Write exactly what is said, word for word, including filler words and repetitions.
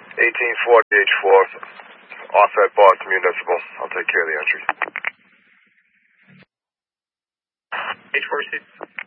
eighteen forty H four, off at Boston Municipal. I'll take care of the entry. H four six.